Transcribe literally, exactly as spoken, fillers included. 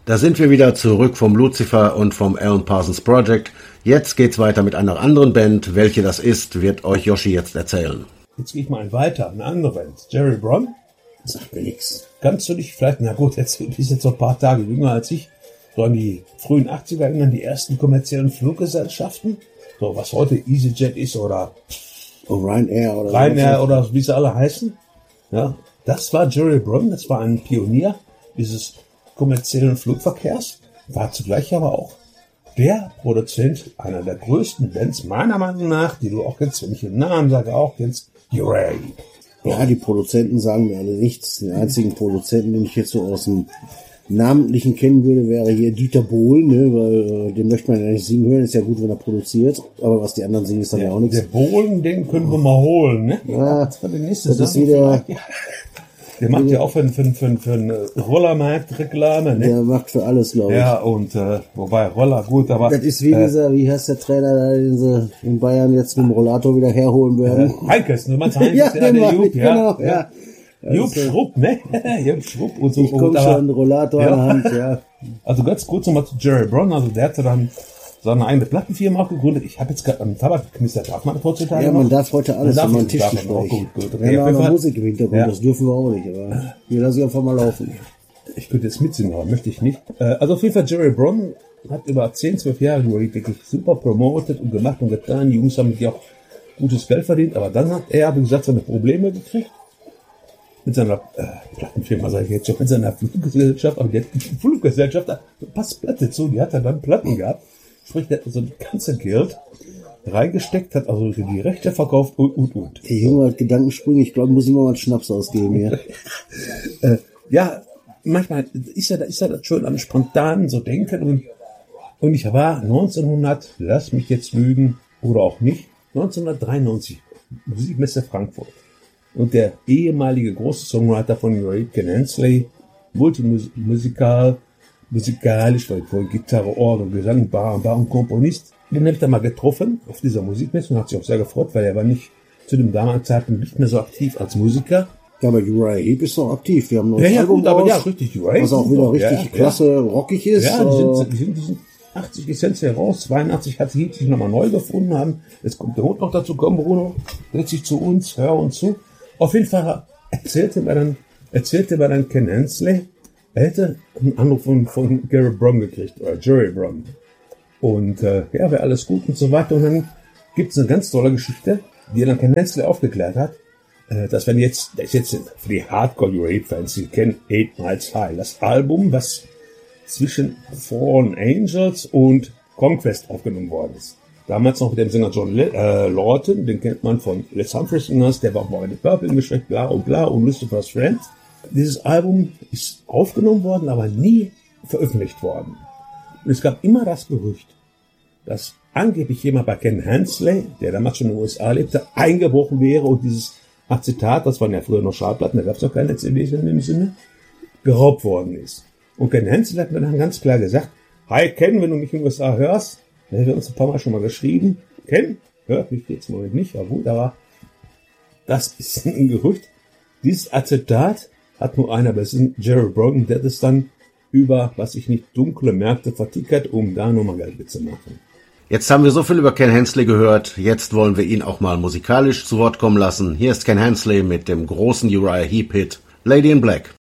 Da sind wir wieder zurück vom Lucifer und vom Alan Parsons Project. Jetzt geht's weiter mit einer anderen Band. Welche das ist, wird euch Yoshi jetzt erzählen. Jetzt gehe ich mal weiter, eine andere Band. Jerry Bron. Sagt mir nichts. Kannst du dich vielleicht, na gut, jetzt bist jetzt noch ein paar Tage jünger als ich, so an die frühen achtziger erinnern, die ersten kommerziellen Fluggesellschaften, so was heute EasyJet ist oder oh, Ryanair oder Ryanair so. Oder wie sie alle heißen. Ja, das war Jerry Bron, das war ein Pionier dieses kommerziellen Flugverkehrs, war zugleich aber auch der Produzent einer der größten Bands, meiner Meinung nach, die du auch kennst, wenn ich den Namen sage, auch kennst, Uriah Heep. Ja, die Produzenten sagen mir alle nichts. Den einzigen Produzenten, den ich jetzt so aus dem Namentlichen kennen würde, wäre hier Dieter Bohlen, ne, weil äh, den möchte man ja nicht singen hören, ist ja gut, wenn er produziert, aber was die anderen singen, ist dann ja, ja auch nichts. Der Bohlen, den können wir mal holen, ne? Ja, das, das ist wieder... Der macht ja auch für, für, für, für einen Rollermarkt Reklame, ne? Der macht für alles, glaube ich. Ja, und äh, wobei Roller gut, aber... Das ist wie äh, dieser, wie heißt der Trainer, da, den sie in Bayern jetzt mit dem Rollator wieder herholen werden. Äh, Heinkes, du meinst Heinkes, ja, ja, der Jupp, ja. Genau, ja. ja. Jupp Schrupp, ne? Jupp Schrupp und so. Ich komm schon, einen Rollator ja. in der Hand, ja. Also ganz kurz nochmal zu Jerry Bron, also der hatte dann seine eigene Plattenfirma auch gegründet. Ich habe jetzt gerade am Tabak geknistert. Darf man das heutzutage Ja, noch? man darf heute alles, man wenn man einen Tisch bespricht. Gut, gut. Wir haben auch noch Musik im Hintergrund, ja. das dürfen wir auch nicht, aber wir lassen sie einfach mal laufen. Ich könnte jetzt mitsingen, aber möchte ich nicht. Also auf jeden Fall, Jerry Bron hat über zehn, zwölf Jahre wirklich super promotet und gemacht und getan. Die Jungs haben mit ihr auch gutes Geld verdient, aber dann hat er, wie gesagt, seine Probleme gekriegt. Mit seiner äh, Plattenfirma, sage ich jetzt schon, mit seiner Fluggesellschaft, aber die Fluggesellschaft, da passt Platte zu, die hat er dann Platten gehabt. Sprich, der hat so das ganze Geld reingesteckt, hat also die Rechte verkauft und, und, und. Der Junge hat Gedankensprünge, ich glaube, muss ich mal einen Schnaps ausgeben, ja. äh, ja, manchmal ist ja, ist ja das schön an spontan so denken und, und ich war neunzehnhundert, lass mich jetzt lügen, oder auch nicht, neunzehnhundertdreiundneunzig, Musikmesse Frankfurt. Und der ehemalige große Songwriter von Uriah Heep, Ken Hensley, multimusikal, musikalisch, weil von Gitarre, Orgel, Gesang, Bar und Bar und Komponist. Den habe ich da mal getroffen auf dieser Musikmesse und hat sich auch sehr gefreut, weil er war nicht zu dem damaligen Zeitpunkt nicht mehr so aktiv als Musiker. Ja, aber Uriah Heep ist noch aktiv. Wir haben noch ja, ein ja, Album gut, aber raus, ja, richtig, Uriah Heep. was auch wieder richtig ja, klasse ja. rockig ist. Ja, die sind, die sind, die sind achtzig Lizenzen heraus, zweiundachtzig hat sie sich nochmal neu gefunden haben. Jetzt kommt der Hund noch dazu, komm Bruno, setz dich zu uns, hör uns zu. Auf jeden Fall erzählte mir dann, erzählte mir dann Ken Hensley, er hätte einen Anruf von, von Gary Bron gekriegt, oder Jerry Bron. Und äh, ja, wäre alles gut und so weiter. Und dann gibt es eine ganz tolle Geschichte, die dann Ken Hensley aufgeklärt hat, äh, dass wenn jetzt, das ist jetzt für die Hardcore-Uriah Heep-Fans, die kennen Eight Miles High, das Album, was zwischen Fallen Angels und Conquest aufgenommen worden ist. Damals noch mit dem Sänger John Le- äh, Lawton, den kennt man von Les Humphreys Singers, der war auch bei The Purple geschickt, bla und bla und Lucifer's Friend. Dieses Album ist aufgenommen worden, aber nie veröffentlicht worden. Und es gab immer das Gerücht, dass angeblich jemand bei Ken Hensley, der damals schon in den U S A lebte, eingebrochen wäre und dieses Zitat, das waren ja früher noch Schallplatten, da gab es noch keine C Ds in dem Sinne, geraubt worden ist. Und Ken Hensley hat mir dann ganz klar gesagt, hi Ken, wenn du mich in den U S A hörst, da haben wir uns ein paar Mal schon mal geschrieben, Ken, hört mich jetzt im Moment nicht, aber gut, aber das ist ein Gerücht. Dieses Acetat hat nur einer, das ist Jerry Bron, der das dann über, was ich nicht, dunkle Märkte vertickert, um da nochmal Geld mitzumachen. Jetzt haben wir so viel über Ken Hensley gehört, jetzt wollen wir ihn auch mal musikalisch zu Wort kommen lassen. Hier ist Ken Hensley mit dem großen Uriah Heep-Hit Lady in Black.